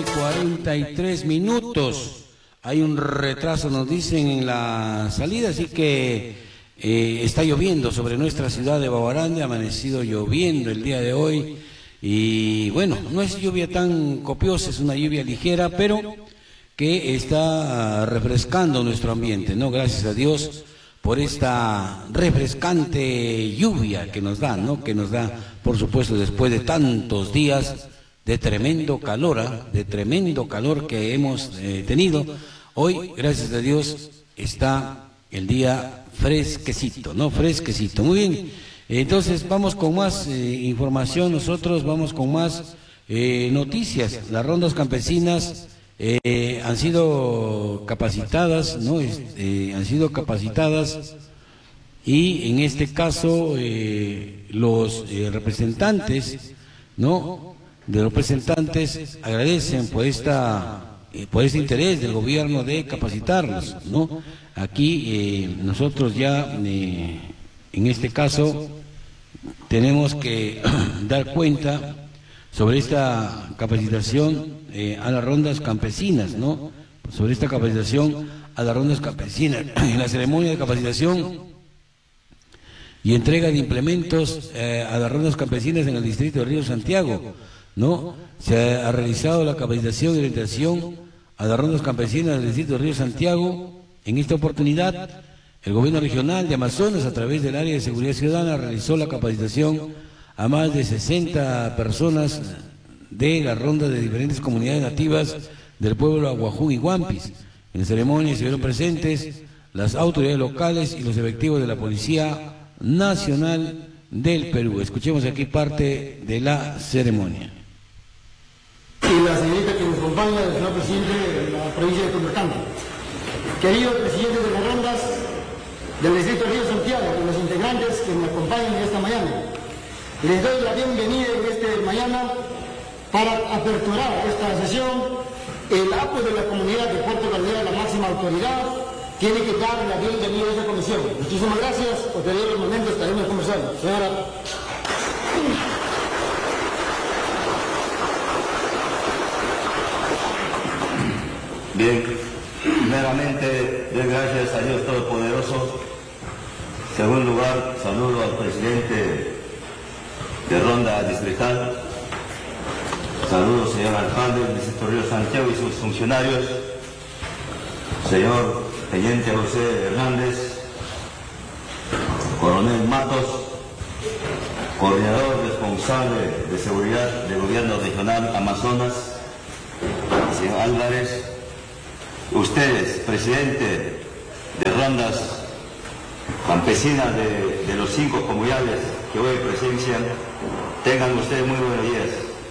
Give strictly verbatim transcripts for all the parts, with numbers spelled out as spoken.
cuarenta y tres minutos. Hay un retraso, nos dicen, en la salida, así que eh, está lloviendo sobre nuestra ciudad de Babarande, ha amanecido lloviendo el día de hoy. Y bueno, no es lluvia tan copiosa, es una lluvia ligera, pero que está refrescando nuestro ambiente, ¿no? Gracias a Dios por esta refrescante lluvia que nos da, ¿no? Que nos da, por supuesto, después de tantos días de tremendo calor, ¿eh? de tremendo calor que hemos eh, tenido. Hoy, gracias a Dios, está el día fresquecito, ¿no? Fresquecito. Muy bien. Entonces, vamos con más eh, información. Nosotros vamos con más eh, noticias. Las rondas campesinas eh, han sido capacitadas, ¿no? Eh, han sido capacitadas y, en este caso, eh, los eh, representantes, ¿no? de los representantes agradecen por esta eh, por este interés del gobierno de capacitarlos, ¿no? Aquí eh, nosotros ya eh, en este caso tenemos que dar cuenta sobre esta capacitación eh, a las rondas campesinas, ¿no? Sobre esta capacitación a las rondas campesinas. En la ceremonia de capacitación y entrega de implementos eh, a las rondas campesinas en el distrito de Río Santiago, ¿no? Se ha realizado la capacitación y orientación a las rondas campesinas del distrito de Río Santiago. En esta oportunidad, el gobierno regional de Amazonas, a través del área de seguridad ciudadana, realizó la capacitación a más de sesenta personas de las rondas de diferentes comunidades nativas del pueblo Aguajún y Huampis. En la ceremonia estuvieron presentes las autoridades locales y los efectivos de la Policía Nacional del Perú. Escuchemos aquí parte de la ceremonia. Y la señorita que nos acompaña, el señor presidente de la provincia de Tombestán. Queridos presidentes de las rondas del distrito de Río Santiago y los integrantes que me acompañan esta mañana, les doy la bienvenida en este mañana para aperturar esta sesión. El apoyo de la comunidad de Puerto Caldera, la máxima autoridad, tiene que dar la bienvenida a esta comisión. Muchísimas gracias. Posterior al momento estaremos conversando. Señora. Bien, primeramente, doy gracias a Dios Todopoderoso. En segundo lugar, saludo al presidente de Ronda Distrital. Saludo, señor alcalde del distrito de Río Santiago y sus funcionarios. Señor Teniente José Hernández, Coronel Matos, Coordinador responsable de seguridad del Gobierno Regional Amazonas, señor Álvarez, ustedes, presidente de rondas campesinas de, de los cinco comunidades que hoy presencian, tengan ustedes muy buenos días.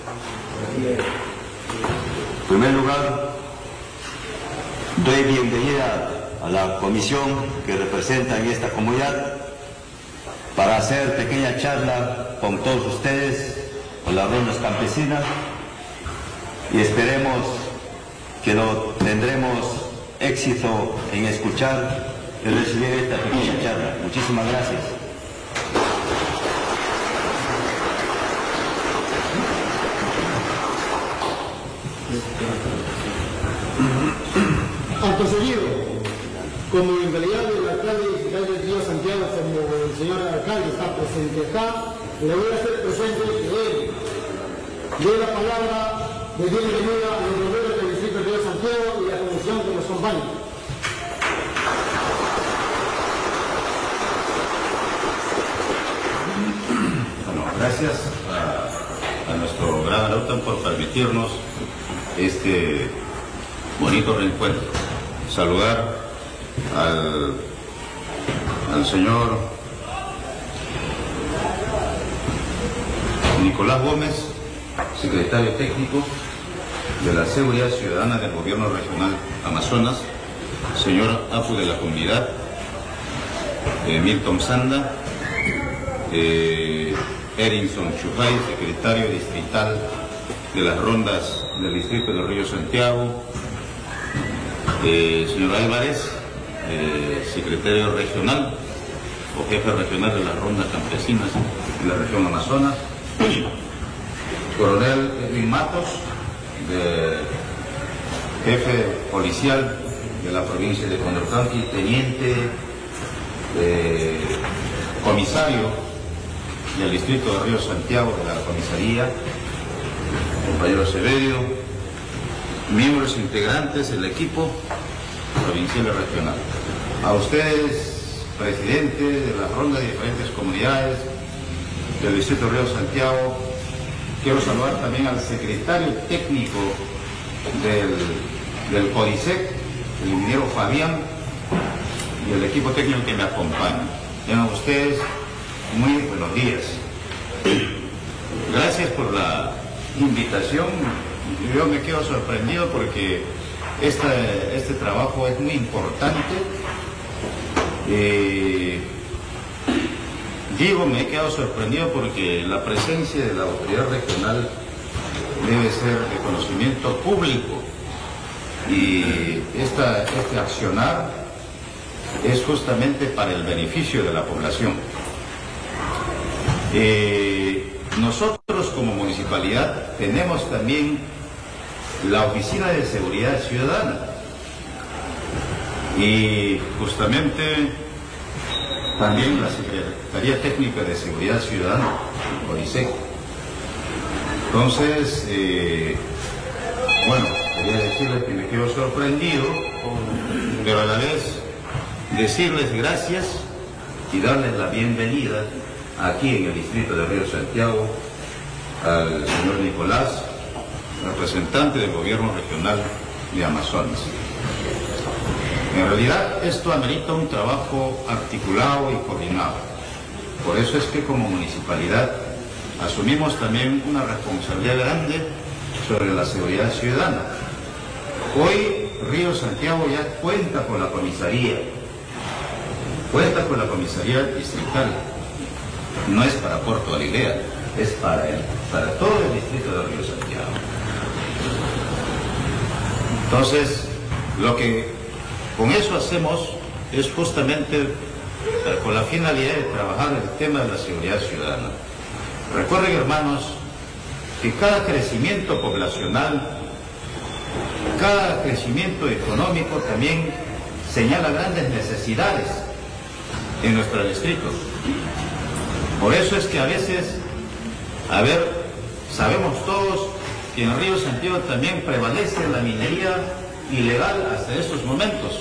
En primer lugar, doy bienvenida a la comisión que representa en esta comunidad para hacer pequeña charla con todos ustedes, con las rondas campesinas, y esperemos que lo tendremos éxito en escuchar y recibir esta pequeña charla. Muchísimas gracias. Acto seguido, como en realidad el alcalde distrital del Río Santiago, como el señor alcalde está presente acá, le voy a hacer presente que él dé la palabra de bienvenida a los gobiernos del distrito del Río Santiago y la comisión que nos acompaña. Bueno, gracias a, a nuestro gran Arautan por permitirnos este bonito reencuentro. Saludar al, al señor Nicolás Gómez, secretario técnico de la Seguridad Ciudadana del Gobierno Regional Amazonas, señor Apu de la Comunidad, eh, Milton Sanda, eh, Erinson Chujay, secretario distrital de las rondas del distrito de Río Santiago, eh, señor Álvarez, eh, secretario regional o jefe regional de las rondas campesinas de la región Amazonas, coronel Edwin Matos, de jefe policial de la provincia de Condorcanqui, teniente eh, comisario del distrito de Río Santiago de la comisaría, compañero Severio, miembros integrantes del equipo provincial y regional. A ustedes, presidentes de la ronda de diferentes comunidades del distrito de Río Santiago, quiero saludar también al secretario técnico del, del CODISEC, el ingeniero Fabián, y el equipo técnico que me acompaña. Tengan ustedes muy buenos días. Gracias por la invitación. Yo me quedo sorprendido porque este, este trabajo es muy importante. Eh, digo, me he quedado sorprendido porque la presencia de la autoridad regional debe ser de conocimiento público y esta, este accionar es justamente para el beneficio de la población. Eh, nosotros como municipalidad tenemos también la Oficina de Seguridad Ciudadana y justamente también la Secretaría Técnica de Seguridad Ciudadana, CODISEC. Entonces, eh, bueno, quería decirles que me quedo sorprendido, pero a la vez decirles gracias y darles la bienvenida aquí en el distrito de Río Santiago al señor Nicolás, representante del gobierno regional de Amazonas. En realidad esto amerita un trabajo articulado y coordinado. Por eso es que como municipalidad asumimos también una responsabilidad grande sobre la seguridad ciudadana. Hoy Río Santiago ya cuenta con la comisaría, cuenta con la comisaría distrital. No es para Puerto Galilea, es para, el, para todo el distrito de Río Santiago. Entonces, lo que con eso hacemos es justamente con la finalidad de trabajar el tema de la seguridad ciudadana. Recuerden, hermanos, que cada crecimiento poblacional, cada crecimiento económico también señala grandes necesidades en nuestro distrito. Por eso es que a veces, a ver, sabemos todos que en Río Santiago también prevalece la minería ilegal hasta estos momentos.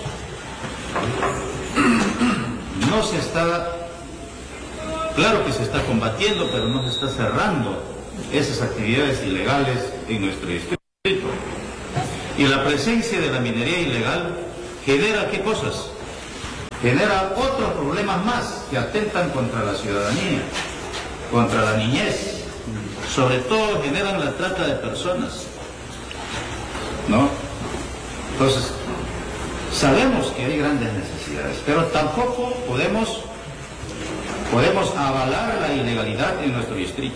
No se está, claro que se está combatiendo, pero no se está cerrando esas actividades ilegales en nuestro distrito. Y la presencia de la minería ilegal genera ¿qué cosas? Genera otros problemas más que atentan contra la ciudadanía, contra la niñez. Sobre todo generan la trata de personas, ¿no? Entonces, sabemos que hay grandes necesidades, pero tampoco podemos, podemos avalar la ilegalidad en nuestro distrito.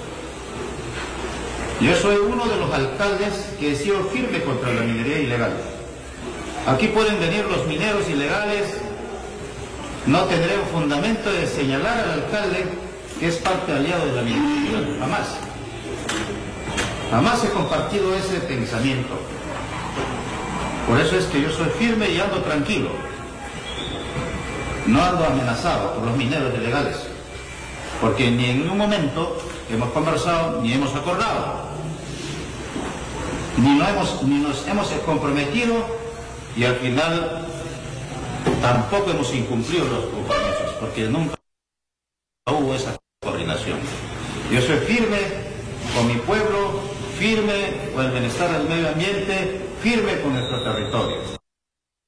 Yo soy uno de los alcaldes que he sido firme contra la minería ilegal. Aquí pueden venir los mineros ilegales, no tendré un fundamento de señalar al alcalde que es parte aliado de la minería ilegal, jamás. Jamás he compartido ese pensamiento. Por eso es que yo soy firme y ando tranquilo. No ando amenazado por los mineros ilegales, porque ni en un momento hemos conversado ni hemos acordado, ni, no hemos, ni nos hemos comprometido y al final tampoco hemos incumplido los compromisos, porque nunca hubo esa coordinación. Yo soy firme con mi pueblo, firme con el bienestar del medio ambiente, firme con nuestro territorio.